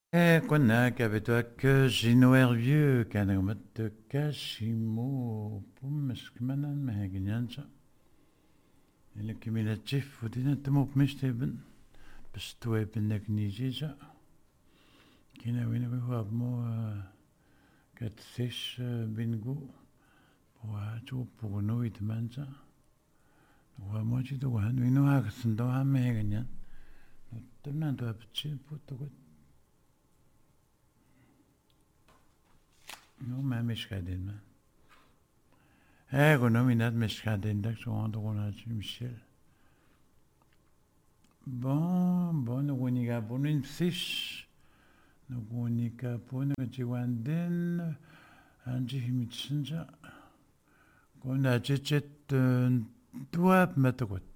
Kuna kabituak sinuervieux kanamat kashimo pumaskmanan mahaginyansa. Ele cumulatif fudina temop misteben bestoe beneknijisa. Kina wina behab mo katsis bingu. Wa tu puno itmansa. Wa moji tu wan wino hakasndo ha mahaginyan. Temnan tu apchi putukut. No, maar misgadin, man. Ego nominat misgadin, dat zo aan de ronde Michel. Bon, no woniga bonin fish. No woniga bonin jiwanden. Anji himitsinja. Gona jichet duap metagot.